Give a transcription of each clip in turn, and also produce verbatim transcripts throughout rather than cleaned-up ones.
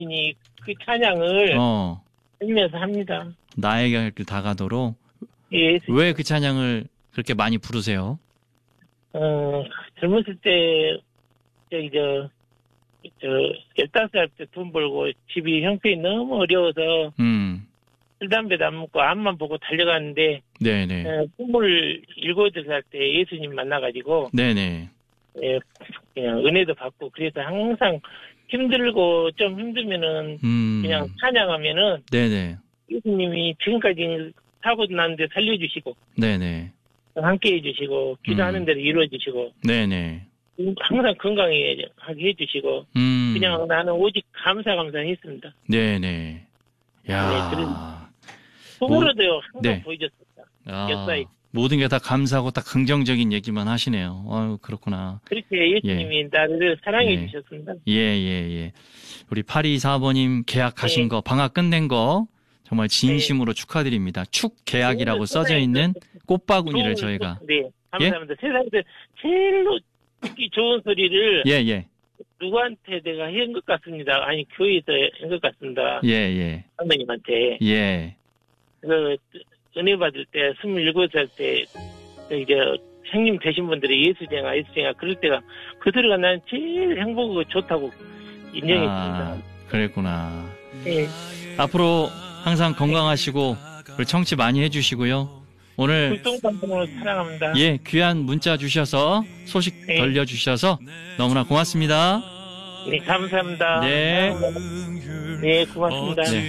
예수님이 그 찬양을 어. 하면서 합니다. 나에게 할 길 다가도록. 예, 왜 그 찬양을 그렇게 많이 부르세요? 어, 젊었을 때, 저기, 저, 저, 열다섯 살 때 돈 벌고 집이 형편이 너무 어려워서, 음. 술, 담배도 안 먹고 앞만 보고 달려가는데, 네네. 어, 꿈을 일곱 살 때 예수님 만나가지고, 네네. 예, 그냥 은혜도 받고, 그래서 항상 힘들고 좀 힘들면은, 음. 그냥 찬양하면은, 네네. 예수님이 지금까지 사고 났는데 살려주시고, 네네. 함께 해주시고, 기도하는 음. 대로 이루어주시고, 네네. 항상 건강하게 해주시고, 음. 그냥 나는 오직 감사, 감사 했습니다. 네네. 야. 네, 속으로도요, 항상 네. 보여줬습니다. 아, 역사에. 모든 게 다 감사하고 딱 긍정적인 얘기만 하시네요. 아유, 그렇구나. 그렇게 예수님이 예. 나를 사랑해 예. 주셨습니다. 예, 예, 예. 우리 팔이이사 번님 계약하신 네. 거, 방학 끝낸 거, 정말 진심으로 네. 축하드립니다. 축계약이라고 써져 있는 꽃바구니를 저희가. 네, 감사합니다. 예? 세상에서 제일로 듣기 좋은 소리를. 예, 예. 누구한테 내가 한 것 같습니다. 아니, 교회에서 한 것 같습니다. 예, 예. 선배님한테. 예. 그, 은혜 받을 때, 스물일곱 살 때, 이제, 형님 되신 분들이 예수쟁아, 예수쟁아, 그럴 때가, 그 소리가 난 제일 행복하고 좋다고 인정했습니다. 아, 그랬구나. 네. 앞으로 항상 건강하시고, 우리 청취 많이 해주시고요. 오늘. 불똥방송으로 사랑합니다. 예, 귀한 문자 주셔서, 소식 네. 들려주셔서, 너무나 고맙습니다. 네, 감사합니다. 네. 네, 고맙습니다. 네.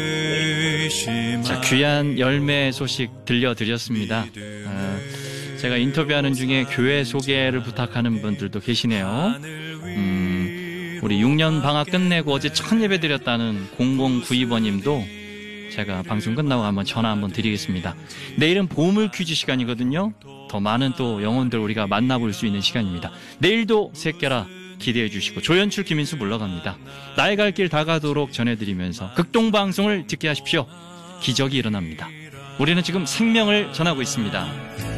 네. 자, 귀한 열매 소식 들려드렸습니다. 아, 제가 인터뷰하는 중에 교회 소개를 부탁하는 분들도 계시네요. 음, 우리 육 년 방학 끝내고 어제 첫 예배 드렸다는 공공구이 번님도 제가 방송 끝나고 한번 전화 한번 드리겠습니다. 내일은 보물 퀴즈 시간이거든요. 더 많은 또 영혼들 우리가 만나볼 수 있는 시간입니다. 내일도 새끼라 기대해 주시고 조연출 김인수 물러갑니다. 나의 갈 길 다가도록 전해드리면서 극동방송을 듣게 하십시오. 기적이 일어납니다. 우리는 지금 생명을 전하고 있습니다.